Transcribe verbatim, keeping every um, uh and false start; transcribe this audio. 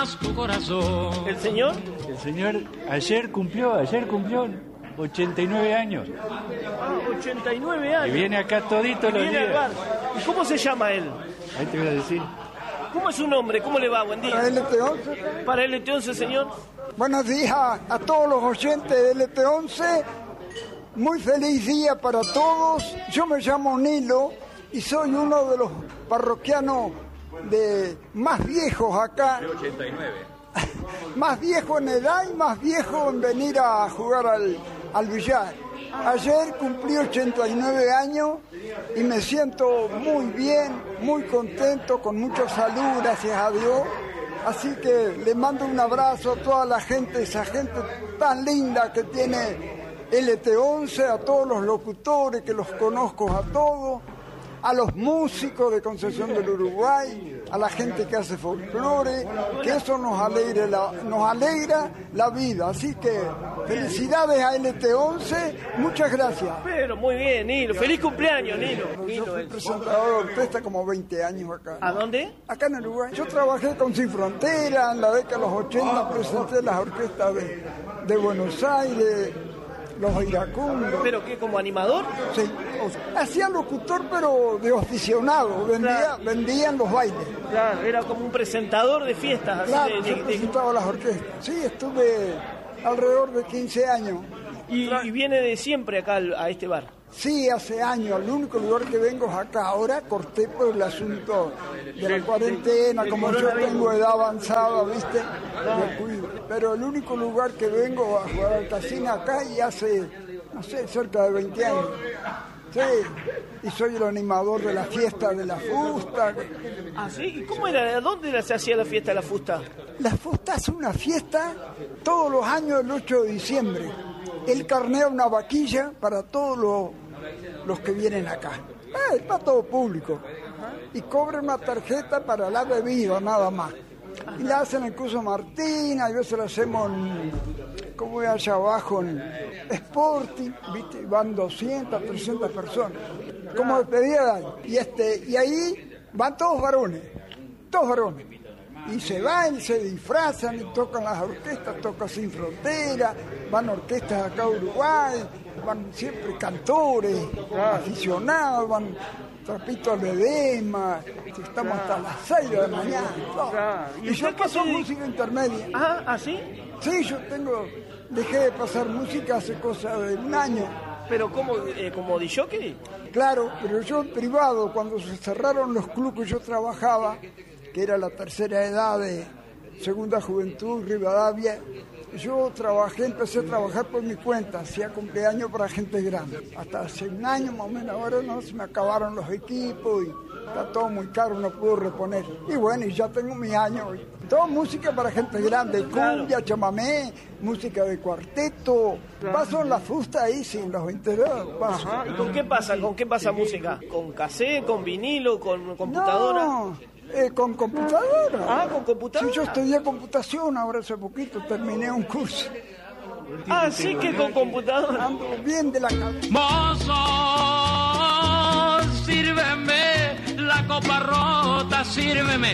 más tu corazón. ¿El señor? El señor ayer cumplió, ayer cumplió ochenta y nueve años. Ah, ochenta y nueve años. Y viene acá todito los Viene al días. bar. ¿Y cómo se llama él? Ahí te voy a decir. ¿Cómo es su nombre? ¿Cómo le va? Buen día. Para L T once. Para L T once, señor. Buenos días a todos los oyentes de L T once. Muy feliz día para todos. Yo me llamo Nilo y soy uno de los parroquianos de más viejos acá. De ochenta y nueve. Más viejo en edad y más viejo en venir a jugar al, al billar. Ayer cumplí ochenta y nueve años y me siento muy bien, muy contento, con mucha salud, gracias a Dios. Así que le mando un abrazo a toda la gente, esa gente tan linda que tiene L T once, a todos los locutores que los conozco a todos, a los músicos de Concepción del Uruguay, a la gente que hace folclore, que eso nos alegra la, nos alegra la vida. Así que felicidades a L T once, muchas gracias. Pero muy bien, Nilo. Feliz cumpleaños, Nilo. Yo Nilo, fui el- presentador de orquesta como veinte años acá. ¿A dónde? Acá en Uruguay. Yo trabajé con Sin Frontera, en la década de los ochenta presenté las orquestas de, de Buenos Aires, los iracundos. ¿Pero qué, como animador? Sí, o sea, hacía locutor pero de oficionado, vendía, Claro. vendían los bailes. Claro, era como un presentador de fiestas. Así Claro, de- yo de- de- presentaba las orquestas. Sí, estuve alrededor de quince años. y, y viene de siempre acá al- a este bar. Sí, hace años. El único lugar que vengo es acá. Ahora corté por el asunto de la cuarentena. Como yo tengo edad avanzada, ¿viste? Me cuido. Pero el único lugar que vengo a jugar al casino acá y hace, no sé, cerca de veinte años. Sí, y soy el animador de la fiesta de la fusta. ¿Ah, sí? ¿Y cómo era? ¿Dónde era- se hacía la fiesta de la fusta? La fusta es una fiesta todos los años el ocho de diciembre. Él carnea una vaquilla para todos los, los que vienen acá. Eh, es para todo público. Y cobra una tarjeta para la bebida, nada más. Y la hacen en Curso Martín, a veces la hacemos en, como es allá abajo, en Sporting, ¿viste? Van doscientas, trescientas personas. Como despedida de año. Y, este, y ahí van todos varones, todos varones. Y se van, se disfrazan y tocan las orquestas, tocan Sin Frontera, van orquestas acá a Uruguay, van siempre cantores, aficionados, van Trapito al Edema, estamos hasta las seis de la mañana. todo. Claro. ¿Y Y yo usted qué paso se dedica? música intermedia. Ah, ¿ah, sí? Sí, yo tengo, dejé de pasar música hace cosa de un año. ¿Pero cómo, eh, como disjockey? Claro, pero yo en privado, cuando se cerraron los clubes que yo trabajaba, que era la tercera edad de Segunda Juventud, Rivadavia, yo trabajé, empecé a trabajar por mi cuenta, hacía cumpleaños para gente grande. Hasta hace un año más o menos, ahora no, se me acabaron los equipos y está todo muy caro, no puedo reponer. Y bueno, y ya tengo mi año. Todo música para gente grande, cumbia, chamamé, música de cuarteto. Paso en la fusta ahí sin los enterados, paso. Ajá. ¿Y con qué pasa? ¿Con qué pasa música? ¿Con cassette, con vinilo, con computadora? No, eh, con computadora. Ah, ¿con computadora? Sí, yo estudié computación ahora hace poquito, terminé un curso. Ah, sí que con computadora. Ando bien de la cabeza. Mozo, sírveme la copa rota, sírveme